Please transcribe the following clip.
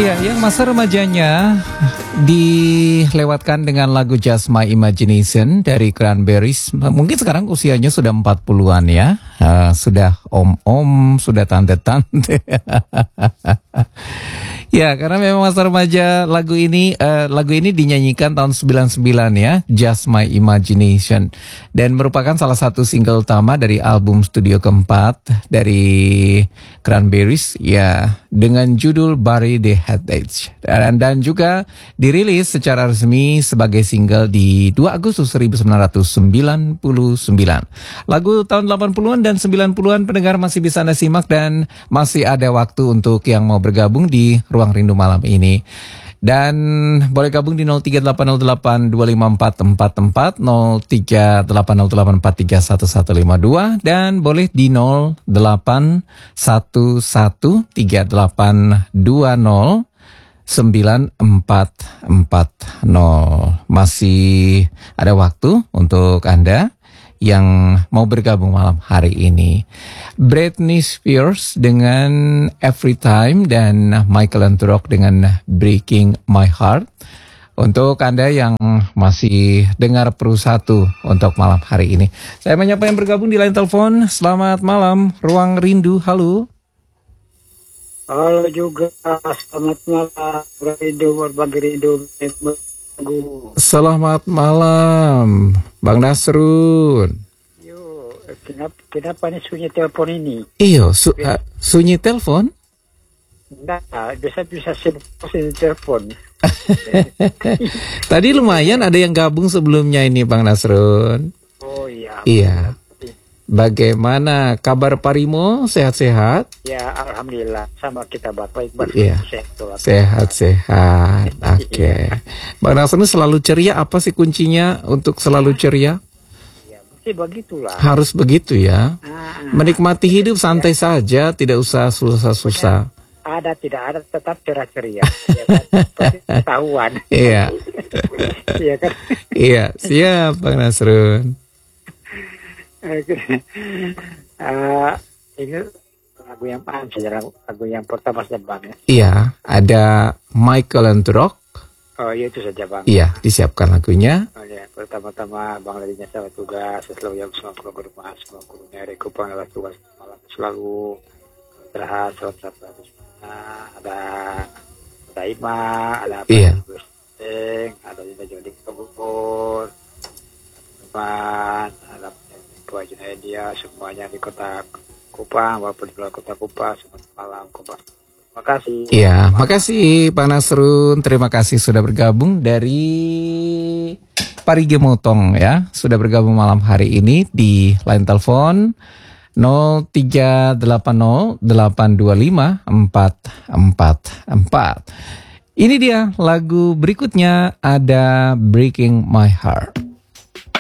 Ya, yang masa remajanya dilewatkan dengan lagu Just My Imagination dari Cranberries. Mungkin sekarang usianya sudah 40-an ya. Sudah om-om, sudah tante-tante. Ya, karena memang masa remaja lagu ini dinyanyikan tahun 99 ya, Just My Imagination. Dan merupakan salah satu single utama dari album studio keempat dari Cranberries ya, dengan judul Bury the Heritage. Dan juga dirilis secara resmi sebagai single di 2 Agustus 1999. Lagu tahun 80-an dan 90-an pendengar masih bisa Anda simak dan masih ada waktu untuk yang mau bergabung di Ruang Rindu malam ini. Dan boleh gabung di 03-808-25444, 03-808-431-152, dan boleh di 0811-320-9440. Masih ada waktu untuk Anda yang mau bergabung malam hari ini. Britney Spears dengan Every Time dan Michael Anturok dengan Breaking My Heart. Untuk Anda yang masih dengar Peru 1 untuk malam hari ini. Saya menyapa yang bergabung di line telepon. Selamat malam, Ruang Rindu, halo. Halo juga, selamat malam, berbagi rindu. Selamat malam, Bang Nasrun. Yo, kenapa nih sunyi telepon ini? Iyo, sunyi telepon? Enggak, bisa sunyi telepon. Tadi lumayan ada yang gabung sebelumnya ini, Bang Nasrun. Oh iya. Iya. Bagaimana kabar Parimo? Sehat-sehat? Ya, alhamdulillah. Sama kita baik. Iya. Sehat-sehat. Oke. Bang Nasrun selalu ceria. Apa sih kuncinya untuk selalu ceria? Ya, mesti begitulah. Harus begitu ya. Menikmati hidup santai saja, tidak usah susah-susah. Ada tidak ada tetap ceria. Ya kan? Pasti ketahuan. Iya. Iya kan? Iya, siap Bang Nasrun. Ini lagu yang apa saja, lagu yang pertama saja Bang ya? Iya, ada Michael Anturok. Oh iya itu saja Bang. Iya, disiapkan lagunya. Oh ya, pertama-tama Bang Ladinya sama tugas, selalu yang semua pulang ke rumah, semua gurunya dari Kupang adalah tugas malam selalu istirahat, selalu ada Ima, ada apa? Iya. Ada juga di Bogor, teman, ada Pak Junaidi, semuanya di kota Kupang, walaupun di luar kota Kupang, selamat malam Kupang. Terima kasih. Iya, makasih Pak Nasrun. Terima kasih sudah bergabung dari Parigi Motong ya. Sudah bergabung malam hari ini di line telepon 0380825444. Ini dia lagu berikutnya, ada Breaking My Heart.